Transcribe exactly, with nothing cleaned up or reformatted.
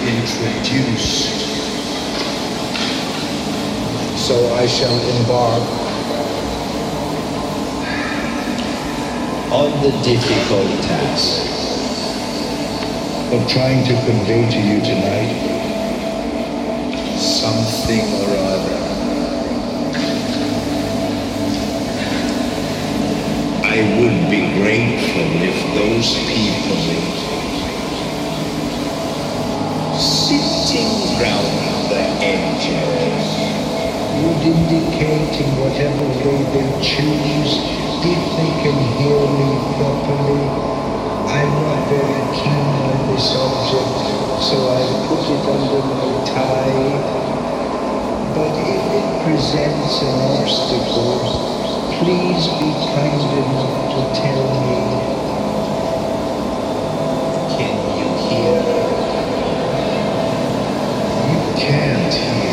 introduced. So I shall embark on the difficult task of trying to convey to you tonight something or other. I would be grateful if those people sitting round the edges would indicate in whatever way they choose if they can hear me properly. I'm not very keen on this subject, so I put it under my tie. But if it presents an obstacle, please be kind enough to tell me